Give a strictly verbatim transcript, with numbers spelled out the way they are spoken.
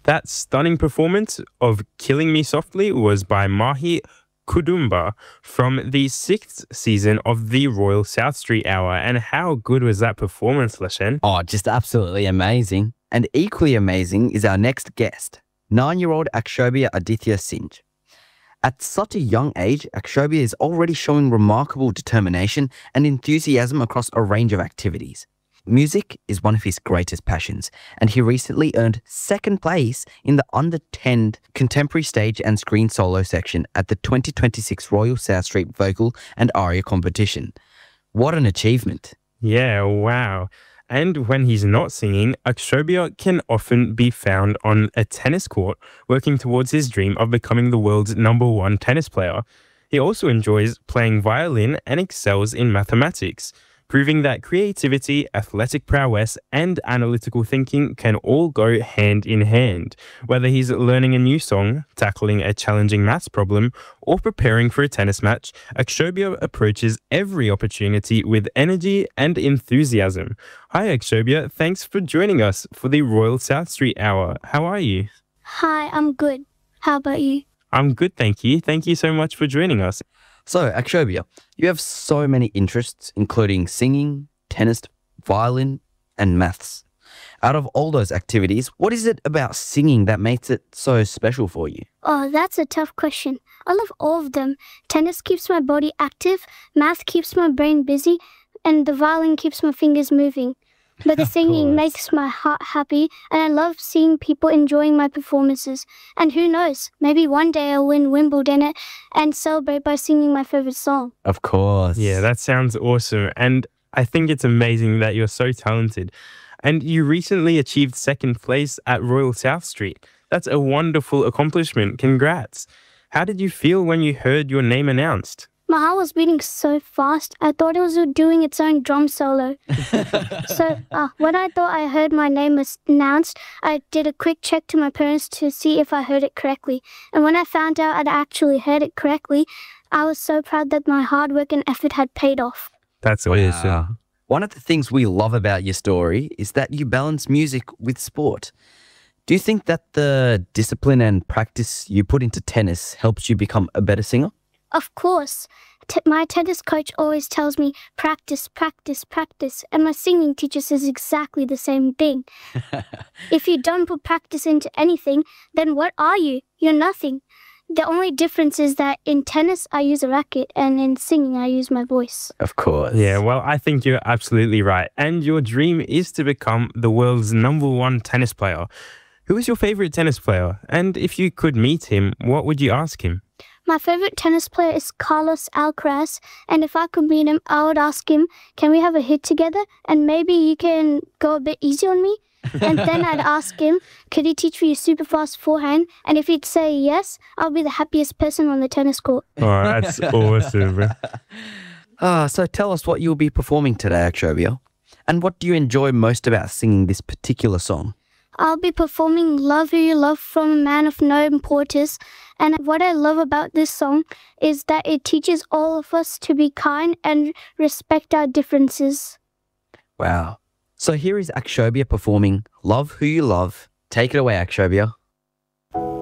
That stunning performance of Killing Me Softly was by Mahi Kudumba from the sixth season of the Royal South Street Hour. And how good was that performance, Lashen? Oh, just absolutely amazing. And equally amazing is our next guest, nine-year-old Akshobhya Aditya Singh. At such a young age, Akshobhya is already showing remarkable determination and enthusiasm across a range of activities. Music is one of his greatest passions, and he recently earned second place in the under ten contemporary stage and screen solo section at the twenty twenty-six Royal South Street Vocal and Aria competition. What an achievement. Yeah, wow. And when he's not singing, Akshobhya can often be found on a tennis court working towards his dream of becoming the world's number one tennis player. He also enjoys playing violin and excels in mathematics, proving that creativity, athletic prowess, and analytical thinking can all go hand in hand. Whether he's learning a new song, tackling a challenging maths problem, or preparing for a tennis match, Akshobhya approaches every opportunity with energy and enthusiasm. Hi Akshobhya, thanks for joining us for the Royal South Street Hour. How are you? Hi, I'm good. How about you? I'm good, thank you. Thank you so much for joining us. So, Akshobhya, you have so many interests, including singing, tennis, violin, and maths. Out of all those activities, what is it about singing that makes it so special for you? Oh, that's a tough question. I love all of them. Tennis keeps my body active, math keeps my brain busy, and the violin keeps my fingers moving. But the singing makes my heart happy, and I love seeing people enjoying my performances. And who knows, maybe one day I'll win Wimbledon and celebrate by singing my favorite song. Of course. Yeah, that sounds awesome. And I think it's amazing that you're so talented. And you recently achieved second place at Royal South Street. That's a wonderful accomplishment. Congrats. How did you feel when you heard your name announced? My heart was beating so fast, I thought it was doing its own drum solo. so uh, when I thought I heard my name was announced, I did a quick check to my parents to see if I heard it correctly. And when I found out I'd actually heard it correctly, I was so proud that my hard work and effort had paid off. That's awesome. Wow. One of the things we love about your story is that you balance music with sport. Do you think that the discipline and practice you put into tennis helps you become a better singer? Of course. T- my tennis coach always tells me, practice, practice, practice. And my singing teacher says exactly the same thing. If you don't put practice into anything, then what are you? You're nothing. The only difference is that in tennis, I use a racket, and in singing, I use my voice. Of course. Yeah, well, I think you're absolutely right. And your dream is to become the world's number one tennis player. Who is your favorite tennis player? And if you could meet him, what would you ask him? My favorite tennis player is Carlos Alcaraz, and if I could meet him, I would ask him, can we have a hit together? And maybe you can go a bit easy on me? And then I'd ask him, could he teach me a super fast forehand? And if he'd say yes, I'll be the happiest person on the tennis court. Oh, that's awesome. Ah, so tell us what you'll be performing today, Akshobhya. And what do you enjoy most about singing this particular song? I'll be performing Love Who You Love from A Man of No Importance. And what I love about this song is that it teaches all of us to be kind and respect our differences. Wow. So here is Akshobhya performing Love Who You Love. Take it away, Akshobhya.